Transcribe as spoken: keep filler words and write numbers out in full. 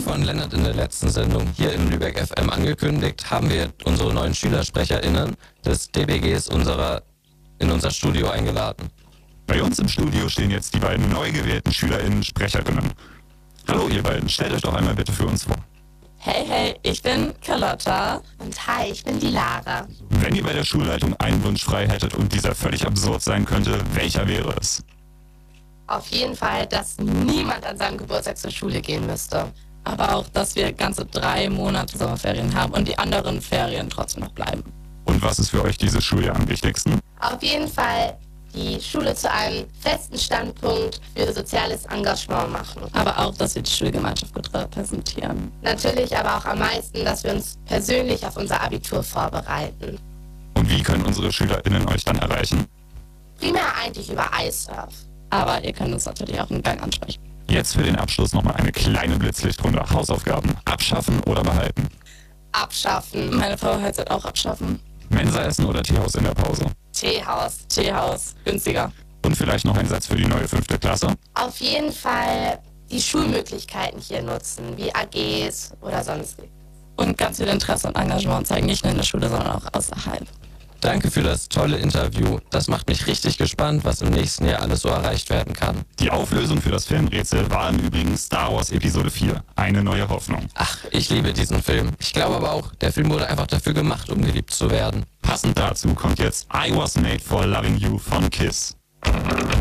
von Lennart in der letzten Sendung hier in Lübeck F M angekündigt, haben wir unsere neuen SchülersprecherInnen des D B Gs unserer, in unser Studio eingeladen. Bei uns im Studio stehen jetzt die beiden neu gewählten SchülerInnen Sprecherinnen. Hallo ihr beiden, stellt euch doch einmal bitte für uns vor. Hey, hey, ich bin Carlotta. Und hi, ich bin die Lara. Wenn ihr bei der Schulleitung einen Wunsch frei hättet und dieser völlig absurd sein könnte, welcher wäre es? Auf jeden Fall, dass niemand an seinem Geburtstag zur Schule gehen müsste. Aber auch, dass wir ganze drei Monate Sommerferien haben und die anderen Ferien trotzdem noch bleiben. Und was ist für euch dieses Schuljahr am wichtigsten? Auf jeden Fall die Schule zu einem festen Standpunkt für soziales Engagement machen. Aber auch, dass wir die Schulgemeinschaft gut repräsentieren. Natürlich aber auch am meisten, dass wir uns persönlich auf unser Abitur vorbereiten. Und wie können unsere SchülerInnen euch dann erreichen? Primär eigentlich über iSurf. Aber ihr könnt uns natürlich auch im Gang ansprechen. Jetzt für den Abschluss nochmal eine kleine Blitzlichtrunde. Hausaufgaben abschaffen oder behalten? Abschaffen. Meine Frau hat es auch abschaffen. Mensa essen oder Teehaus in der Pause? Teehaus. Teehaus, günstiger. Und vielleicht noch ein Satz für die neue fünfte Klasse? Auf jeden Fall die Schulmöglichkeiten hier nutzen, wie A Gs oder sonstiges. Und ganz viel Interesse und Engagement zeigen, nicht nur in der Schule, sondern auch außerhalb. Danke für das tolle Interview. Das macht mich richtig gespannt, was im nächsten Jahr alles so erreicht werden kann. Die Auflösung für das Filmrätsel war im Übrigen Star Wars Episode vier. Eine neue Hoffnung. Ach, ich liebe diesen Film. Ich glaube aber auch, der Film wurde einfach dafür gemacht, um geliebt zu werden. Passend dazu kommt jetzt I Was Made for Loving You von Kiss.